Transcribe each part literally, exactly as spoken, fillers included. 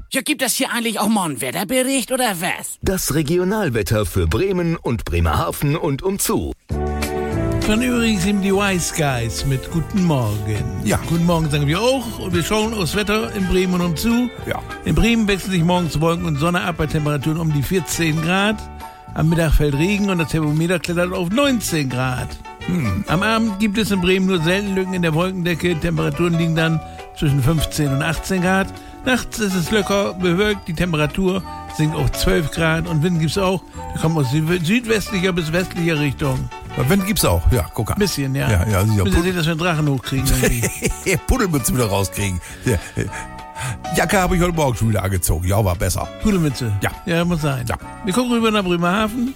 Ja, gibt es hier eigentlich auch mal einen Wetterbericht oder was? Das Regionalwetter für Bremen und Bremerhaven und umzu. Dann übrigens eben die Wise Guys mit Guten Morgen. Ja. Guten Morgen sagen wir auch. Und wir schauen aufs Wetter in Bremen und umzu. Ja. In Bremen wechseln sich morgens Wolken und Sonne ab bei Temperaturen um die vierzehn Grad. Am Mittag fällt Regen und das Thermometer klettert auf neunzehn Grad. Hm. Am Abend gibt es in Bremen nur selten Lücken in der Wolkendecke. Temperaturen liegen dann zwischen fünfzehn und achtzehn Grad. Nachts ist es locker bewölkt, die Temperatur sinkt auf zwölf Grad und Wind gibt's auch. Der kommt aus südwestlicher bis westlicher Richtung. Wind gibt's auch, ja, guck an. Ein bisschen, ja. Ja, ja, sicher. Müssen wir sehen, dass wir einen Drachen hochkriegen irgendwie. Pudelmütze wieder rauskriegen. Ja. Jacke habe ich heute Morgen schon wieder angezogen. Ja, war besser. Pudelmütze? Ja. Ja, muss sein. Ja. Wir gucken rüber nach Bremerhaven.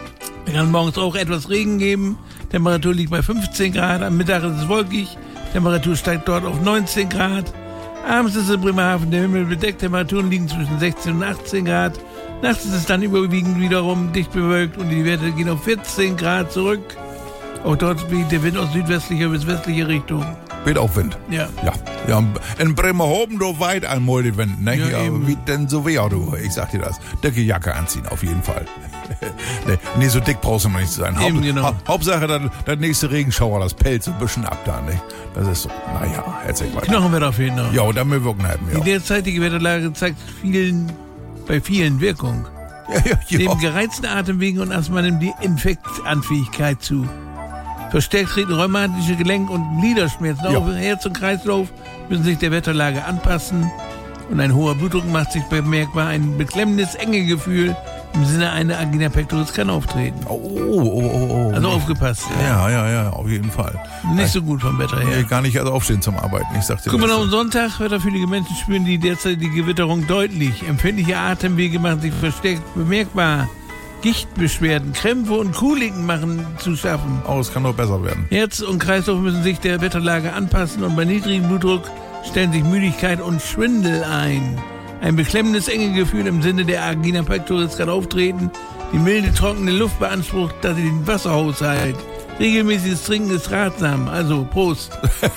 Es kann morgens auch etwas Regen geben. Temperatur liegt bei fünfzehn Grad. Am Mittag ist es wolkig. Temperatur steigt dort auf neunzehn Grad. Abends ist in Bremerhaven der Himmel bedeckt. Temperaturen liegen zwischen sechzehn und achtzehn Grad. Nachts ist es dann überwiegend wiederum dicht bewölkt und die Werte gehen auf vierzehn Grad zurück. Auch dort weht der Wind aus südwestlicher bis westlicher Richtung. Weht auch Wind. Ja. Ja. Ja, in Bremerhaven do weit einmal die Wind, ne? Ja, Ja, eben. wie denn so wär du? Ich sag dir das. Dicke Jacke anziehen, auf jeden Fall. nee, nee, so dick brauchst du mal nicht zu sein. Eben, genau. ha Hauptsache, dann der nächste Regenschauer, das pellt so ein bisschen ab da, ne? Das ist so, naja, erzähl weiter. Knochenwetter fehlen noch. Ja, da müssen wir wirken haben, Die ja. derzeitige Wetterlage zeigt vielen, bei vielen Wirkung. Ja, ja, ja. Neben gereizten Atemwegen und Asthma nimmt die Infektanfähigkeit zu. Verstärkt treten rheumatische Gelenk- und Gliederschmerzen Ja. auf. Herz und Kreislauf müssen sich der Wetterlage anpassen. Und ein hoher Blutdruck macht sich bemerkbar. Ein beklemmendes Engegefühl im Sinne einer Angina pectoris kann auftreten. Oh, oh, oh, oh. Also aufgepasst. Ja, ja, ja, auf jeden Fall. Nicht so gut vom Wetter Nee, her. gar nicht erst aufstehen zum Arbeiten. Ich sag dir Guck mal, das. noch am Sonntag, wetterfühlige Menschen spüren die derzeitige Witterung deutlich. Empfindliche Atemwege machen sich verstärkt bemerkbar. Gichtbeschwerden, Krämpfe und Koliken machen zu schaffen. Oh, es kann noch besser werden. Herz und Kreislauf müssen sich der Wetterlage anpassen und bei niedrigem Blutdruck stellen sich Müdigkeit und Schwindel ein. Ein beklemmendes Engegefühl im Sinne der Angina pectoris kann auftreten. Die milde, trockene Luft beansprucht, dass sie den Wasserhaushalt. Regelmäßiges Trinken ist ratsam. Also, Prost.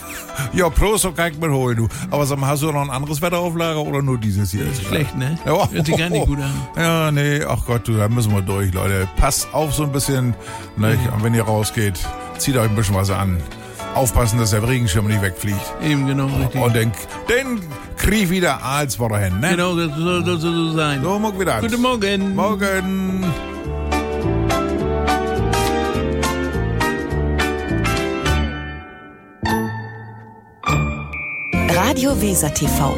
Ja, Prost, so kann ich mir holen, du. Aber sag mal, hast du noch ein anderes Wetterauflager oder nur dieses hier? Das ist schlecht, ne? Ja. Hört sich gar nicht gut an. Ja, nee, ach Gott, du, da müssen wir durch, Leute. Passt auf so ein bisschen, ne, Mhm. wenn ihr rausgeht, zieht euch ein bisschen was an. Aufpassen, dass der Regenschirm nicht wegfliegt. Eben, genau, richtig. Und den, den krieg wieder als Woche hin, ne? Genau, das soll, das soll so sein. So, morgen wieder. Guten Morgen. Morgen. Radio Weser T V.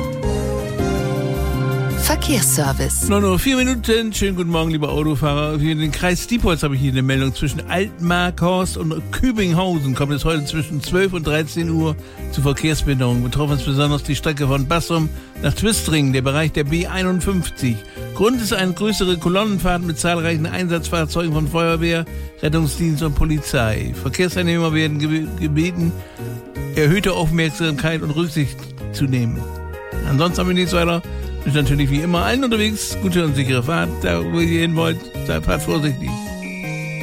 Verkehrsservice. Noch nur vier Minuten. Schönen guten Morgen, lieber Autofahrer. Für den Kreis Diepholz habe ich hier eine Meldung. Zwischen Altmarkhorst und Kübinghausen kommt es heute zwischen zwölf und dreizehn Uhr zu Verkehrsbehinderungen. Betroffen ist besonders die Strecke von Bassum nach Twistringen, der Bereich der B einundfünfzig. Grund ist eine größere Kolonnenfahrt mit zahlreichen Einsatzfahrzeugen von Feuerwehr, Rettungsdienst und Polizei. Verkehrsteilnehmer werden gebe- gebeten, erhöhte Aufmerksamkeit und Rücksicht zu nehmen. Ansonsten haben wir nichts weiter. Ist natürlich wie immer allen unterwegs. Gute und sichere Fahrt. Da, wo ihr hin wollt, seid fahrt vorsichtig.